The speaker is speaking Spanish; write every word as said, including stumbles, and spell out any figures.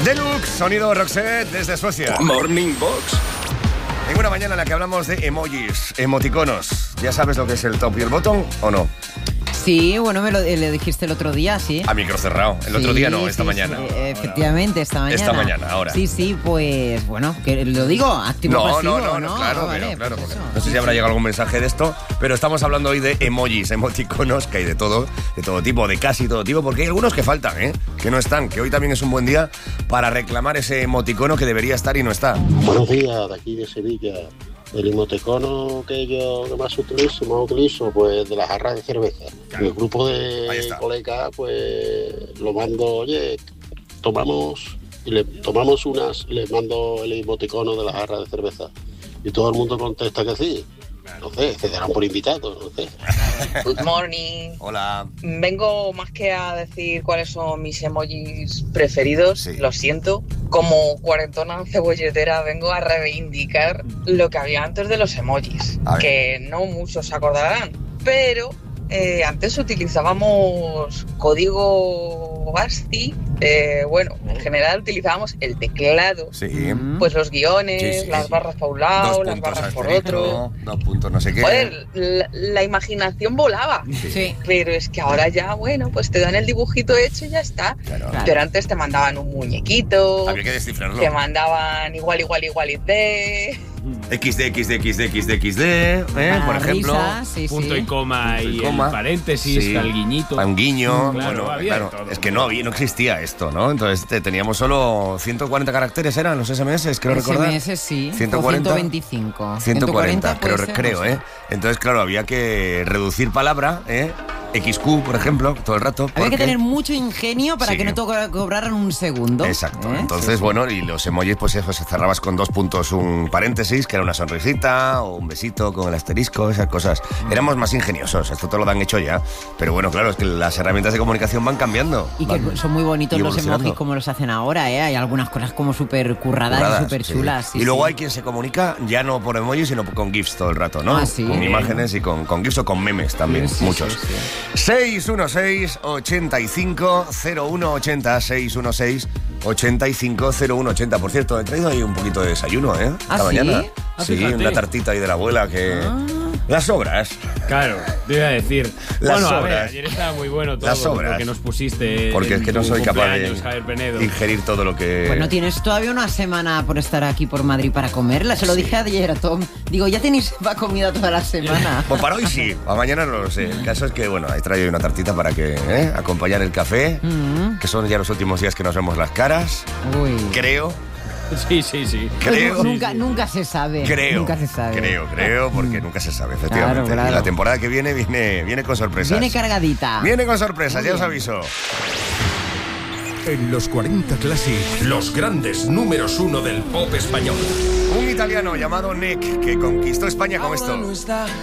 Deluxe, sonido Roxette desde Suecia. Morning Box. En una mañana en la que hablamos de emojis, emoticonos. ¿Ya sabes lo que es el top y el bottom o no? Sí, bueno, me lo, le dijiste el otro día, sí. A micro cerrado. El otro Sí, día no, esta sí, mañana. sí, efectivamente, esta mañana. Esta mañana, ahora. Sí, sí, pues bueno, que lo digo, activo No, pasivo, no, no, no, claro, Ah, vale, pero, claro. pues porque eso. no sé si habrá llegado algún mensaje de esto, pero estamos hablando hoy de emojis, emoticonos, que hay de todo, de todo tipo, de casi todo tipo, porque hay algunos que faltan, ¿eh? Que no están, que hoy también es un buen día para reclamar ese emoticono que debería estar y no está. Buenos días, de aquí de Sevilla. El emoticono que yo que más utilizo, más utilizo, pues de las jarras de cerveza. Claro. Mi grupo Ahí de está. colegas, pues lo mando, oye, tomamos y le tomamos unas, les mando el emoticono de las jarras de cerveza. Y todo el mundo contesta que sí. No sé, se darán por invitados, no sé. Good morning. Hola. Vengo más que a decir cuáles son mis emojis preferidos, Sí. lo siento. Como cuarentona cebolletera vengo a reivindicar lo que había antes de los emojis, A ver. que no muchos se acordarán, pero eh, antes utilizábamos código ASCII, eh, bueno, en general utilizábamos el teclado, Sí. Mm. pues los guiones, Sí, sí, las sí. barras por un Dos lado, las puntos barras por asterisco, otro. dos puntos no sé qué. Joder, la, la imaginación volaba. Sí. Pero es que ahora ya, bueno, pues te dan el dibujito hecho y ya está. Claro. Claro. Pero antes te mandaban un muñequito, Había que descifrarlo. te mandaban igual, igual, igual y de... X D, X D, X D, X D, X D, ¿eh? Para Por ejemplo. risas, sí, Punto sí. y coma Punto y y coma. el paréntesis, Sí. el guiñito. Un guiño, Mm, claro, bueno, había claro, de todo. es que no había, no existía esto, ¿no? Entonces te- teníamos solo ciento cuarenta caracteres, eran los S M S, creo recordar. S M S sí. ciento o cuarenta. ciento veinticinco. ciento cuarenta, creo, puede ser, creo, no sé. ¿eh? Entonces, claro, había que reducir palabra, ¿eh? X Q, por ejemplo, todo el rato. Había que porque- tener mucho ingenio para Sí. que no te co- cobraran un segundo. Exacto. ¿eh? Entonces, bueno, y los emojis, pues eso, se cerrabas con dos puntos, un paréntesis, que era una sonrisita, o un besito con el asterisco, esas cosas. Éramos más ingeniosos, esto todo lo han hecho ya. Pero bueno, claro, es que las herramientas de comunicación van cambiando. Y que van- son muy bonitos y los evolucionando. emojis como los hacen ahora, ¿eh? Hay algunas cosas como súper curradas, Curradas, y súper sí. chulas. sí, y luego sí. hay quien se comunica ya no por emojis, sino con GIFs todo el rato, ¿no? Ah, sí. Con Bien. imágenes y con, con GIFs o con memes también, Sí, sí, muchos. sí, sí. seis uno seis, ochenta y cinco, cero uno ochenta, seis uno seis, ochenta y cinco, cero uno ochenta. Por cierto, he traído ahí un poquito de desayuno, ¿eh? ¿Ah, Esta sí? mañana. Ah, Sí, fíjate. una tartita ahí de la abuela que... Las sobras. Claro, te iba a decir. Las bueno, a sobras. ver, ayer estaba muy bueno todo Las sobras. lo que nos pusiste. Porque en es que no tu soy capaz cumpleaños, Javier de Penedo. ingerir todo lo que... Pues no tienes todavía una semana por estar aquí por Madrid para comerla. Se lo dije ayer a Tom. Digo, ya tenéis para comida toda la semana. Pues para hoy sí, para mañana no lo sé. El caso es que, bueno, he traído una tartita para que ¿eh? acompañar el café, Mm. que son ya los últimos días que nos vemos las caras. Uy. Creo, Sí, sí, sí. creo, Pues nunca, nunca se sabe. creo, Nunca se sabe. creo, creo, porque nunca se sabe, efectivamente. Claro, claro. Y la temporada que viene viene, viene con sorpresas. Viene cargadita. Viene con sorpresas, Muy ya os bien. aviso. En los cuarenta Classic, los grandes números uno del pop español. Un italiano llamado Nick que conquistó España con esto.